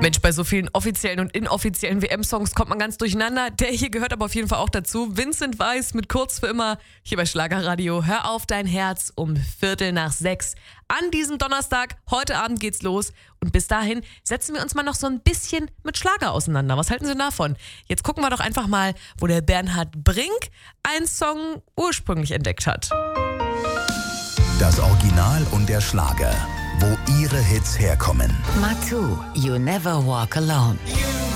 Mensch, bei so vielen offiziellen und inoffiziellen WM-Songs kommt man ganz durcheinander. Der hier gehört aber auf jeden Fall auch dazu. Vincent Weiss mit Kurz für immer hier bei Schlagerradio. Hör auf dein Herz um 5:45 an diesem Donnerstag. Heute Abend geht's los. Und bis dahin setzen wir uns mal noch so ein bisschen mit Schlager auseinander. Was halten Sie davon? Jetzt gucken wir doch einfach mal, wo der Bernhard Brink einen Song ursprünglich entdeckt hat. Das Original und der Schlager, wo ihre Hits herkommen. Matu, You Never Walk Alone.